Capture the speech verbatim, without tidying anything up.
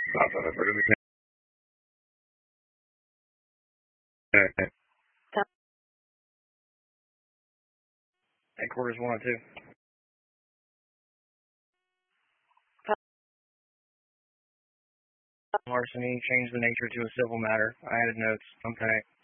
Headquarters one oh two. Larceny changed the nature to a civil matter. I added notes. Okay.